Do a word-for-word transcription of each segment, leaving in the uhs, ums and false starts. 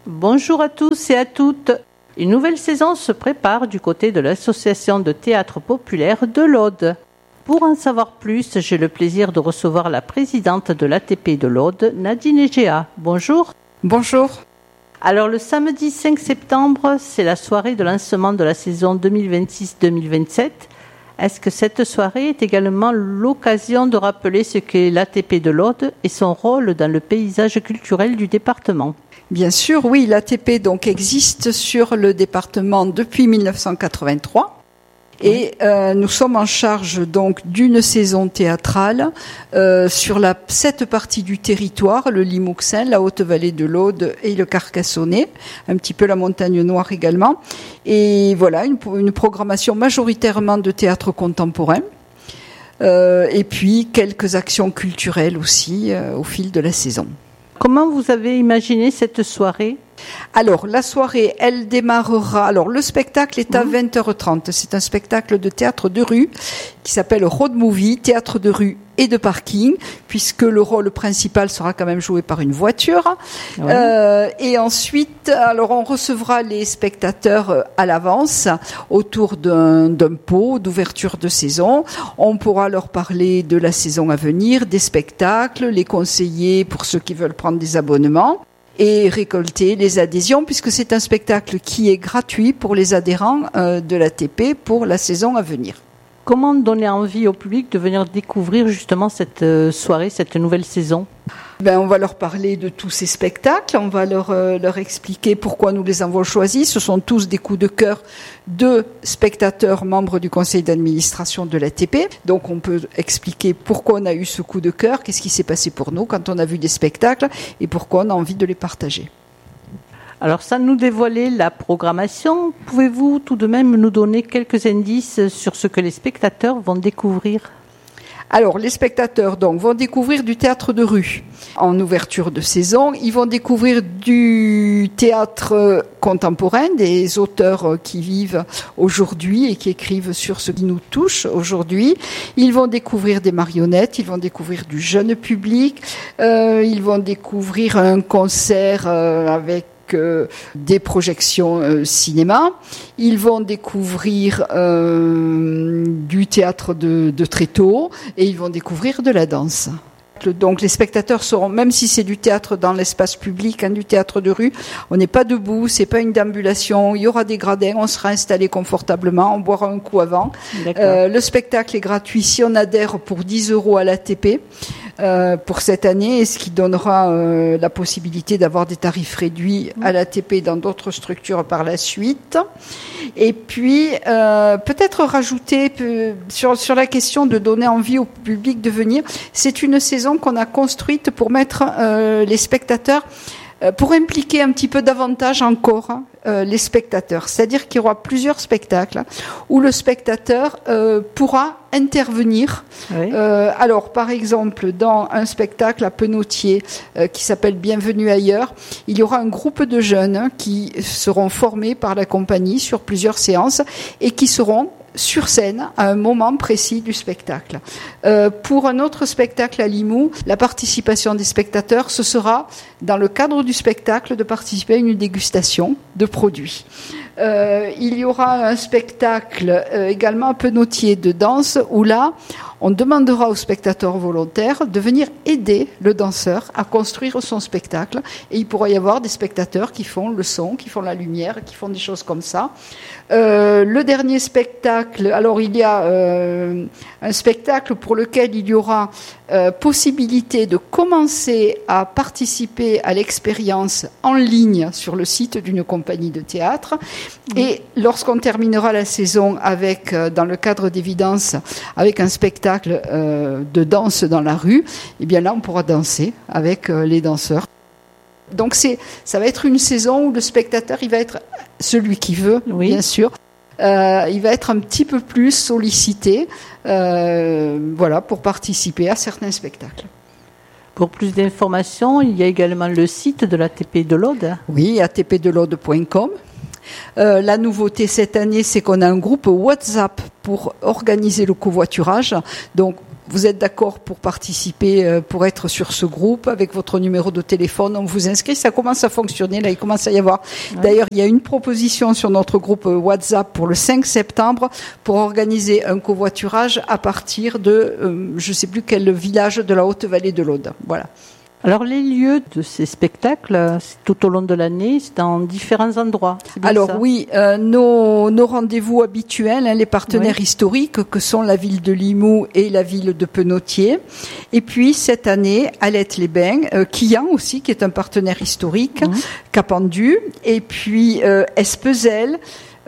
Bonjour à tous et à toutes. Une nouvelle saison se prépare du côté de l'association de théâtre populaire de l'Aude. Pour en savoir plus, j'ai le plaisir de recevoir la présidente de l'A T P de l'Aude, Nadine Egea. Bonjour. Bonjour. Alors le samedi cinq septembre, c'est la soirée de lancement de la saison deux mille vingt-six deux mille vingt-sept. Est-ce que cette soirée est également l'occasion de rappeler ce qu'est l'A T P de l'Aude et son rôle dans le paysage culturel du département ? Bien sûr, oui, l'A T P donc existe sur le département depuis mille neuf cent quatre-vingt-trois. Et euh, nous sommes en charge donc d'une saison théâtrale euh, sur la cette partie du territoire, le Limouxin, la Haute-Vallée de l'Aude et le Carcassonnais, un petit peu la Montagne Noire également. Et voilà, une, une programmation majoritairement de théâtre contemporain. Euh, et puis quelques actions culturelles aussi euh, au fil de la saison. Comment vous avez imaginé cette soirée ? Alors, la soirée, elle démarrera... Alors, le spectacle est à mmh. vingt heures trente. C'est un spectacle de théâtre de rue qui s'appelle Road Movie, théâtre de rue et de parking, puisque le rôle principal sera quand même joué par une voiture. Ouais. Euh, et ensuite, alors, on recevra les spectateurs à l'avance autour d'un, d'un pot d'ouverture de saison. On pourra leur parler de la saison à venir, des spectacles, les conseiller pour ceux qui veulent prendre des abonnements et récolter les adhésions, puisque c'est un spectacle qui est gratuit pour les adhérents euh, de l'A T P pour la saison à venir. Comment donner envie au public de venir découvrir justement cette euh, soirée, cette nouvelle saison ? Ben, on va leur parler de tous ces spectacles, on va leur, euh, leur expliquer pourquoi nous les avons choisis. Ce sont tous des coups de cœur de spectateurs membres du conseil d'administration de l'A T P. Donc on peut expliquer pourquoi on a eu ce coup de cœur, qu'est-ce qui s'est passé pour nous quand on a vu des spectacles et pourquoi on a envie de les partager. Alors, sans nous dévoiler la programmation, pouvez-vous tout de même nous donner quelques indices sur ce que les spectateurs vont découvrir ? Alors, les spectateurs donc vont découvrir du théâtre de rue en ouverture de saison. Ils vont découvrir du théâtre contemporain, des auteurs qui vivent aujourd'hui et qui écrivent sur ce qui nous touche aujourd'hui. Ils vont découvrir des marionnettes, ils vont découvrir du jeune public, euh, ils vont découvrir un concert euh, avec Euh, des projections euh, cinéma. Ils vont découvrir euh, du théâtre de, de tréteaux et ils vont découvrir de la danse. Donc les spectateurs seront, même si c'est du théâtre dans l'espace public, hein, du théâtre de rue, on n'est pas debout, c'est pas une déambulation, il y aura des gradins, on sera installé confortablement, on boira un coup avant. Euh, le spectacle est gratuit si on adhère pour dix euros à l'A T P. Euh, pour cette année, ce qui donnera euh, la possibilité d'avoir des tarifs réduits à l'A T P dans d'autres structures par la suite. Et puis, euh, peut-être rajouter euh, sur, sur la question de donner envie au public de venir, c'est une saison qu'on a construite pour mettre euh, les spectateurs, euh, pour impliquer un petit peu davantage encore hein, euh, les spectateurs. C'est-à-dire qu'il y aura plusieurs spectacles où le spectateur euh, pourra intervenir. Oui. Euh, alors, par exemple, dans un spectacle à Penautier euh, qui s'appelle Bienvenue ailleurs, il y aura un groupe de jeunes qui seront formés par la compagnie sur plusieurs séances et qui seront sur scène à un moment précis du spectacle. Euh, pour un autre spectacle à Limoux, la participation des spectateurs, ce sera, dans le cadre du spectacle, de participer à une dégustation de produits. Euh, il y aura un spectacle euh, également à Penautier de danse où là, on demandera aux spectateurs volontaires de venir aider le danseur à construire son spectacle et il pourra y avoir des spectateurs qui font le son, qui font la lumière, qui font des choses comme ça. Euh, le dernier spectacle, alors il y a euh, un spectacle pour lequel il y aura euh, possibilité de commencer à participer à l'expérience en ligne sur le site d'une compagnie de théâtre. Et lorsqu'on terminera la saison avec, euh, dans le cadre d'Évidence, avec un spectacle euh, de danse dans la rue, eh bien là on pourra danser avec euh, les danseurs. Donc c'est, ça va être une saison où le spectateur, il va être celui qui veut, oui. bien sûr. Euh, il va être un petit peu plus sollicité, euh, voilà, pour participer à certains spectacles. Pour plus d'informations, il y a également le site de l'A T P de l'Aude. Oui, a t p de l'aude point com. Euh, la nouveauté cette année, c'est qu'on a un groupe WhatsApp pour organiser le covoiturage. Donc, vous êtes d'accord pour participer, euh, pour être sur ce groupe avec votre numéro de téléphone, on vous inscrit, ça commence à fonctionner, là il commence à y avoir. Ouais. D'ailleurs, il y a une proposition sur notre groupe WhatsApp pour le cinq septembre pour organiser un covoiturage à partir de, euh, je ne sais plus quel village de la Haute-Vallée de l'Aude. Voilà. Alors, les lieux de ces spectacles, tout au long de l'année, c'est dans différents endroits. Alors ça oui, euh, nos, nos rendez-vous habituels, hein, les partenaires oui. historiques que sont la ville de Limoux et la ville de Penautier. Et puis, cette année, Alette-les-Bains, euh, Quillan aussi, qui est un partenaire historique, mmh. Capendu, et puis euh, Espezel,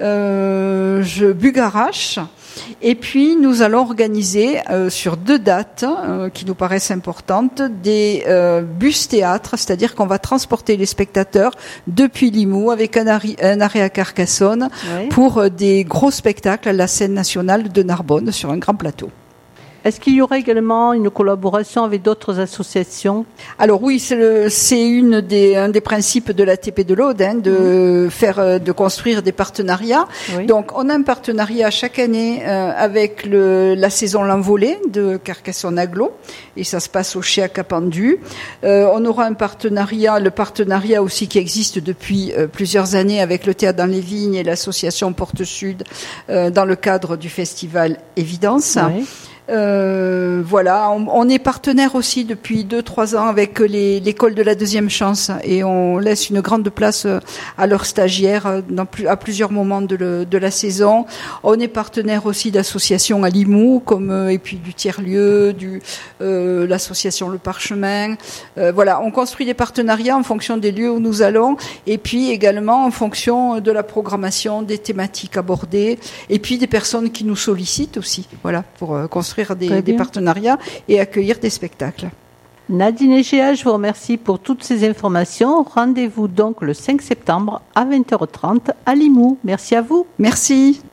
euh, je, Bugarache. Et puis, nous allons organiser euh, sur deux dates euh, qui nous paraissent importantes des euh, bus théâtres, c'est-à-dire qu'on va transporter les spectateurs depuis Limoux avec un, arri- un arrêt à Carcassonne oui. pour euh, des gros spectacles à la scène nationale de Narbonne sur un grand plateau. Est-ce qu'il y aura également une collaboration avec d'autres associations ? Alors oui, c'est, le, c'est une des, un des principes de l'A T P de l'Aude, hein, de mmh. faire, de construire des partenariats. Oui. Donc, on a un partenariat chaque année euh, avec le, la saison L'Envolée de Carcassonne-Aglo, et ça se passe au Chéa Capendu. Euh, on aura un partenariat, le partenariat aussi qui existe depuis euh, plusieurs années avec le Théâtre dans les Vignes et l'association Porte Sud euh, dans le cadre du festival Évidence. Oui. Euh, voilà, on, on est partenaire aussi depuis deux trois ans avec les, l'école de la deuxième chance et on laisse une grande place à leurs stagiaires dans, à plusieurs moments de, le, de la saison. On est partenaire aussi d'associations à Limoux, comme et puis du tiers-lieu, du euh, l'association Le Parchemin. Euh, voilà, on construit des partenariats en fonction des lieux où nous allons et puis également en fonction de la programmation, des thématiques abordées et puis des personnes qui nous sollicitent aussi. Voilà, pour euh, construire Des, des partenariats et accueillir des spectacles. Nadine Egea, je vous remercie pour toutes ces informations. Rendez-vous donc le cinq septembre à vingt heures trente à Limoux. Merci à vous. Merci.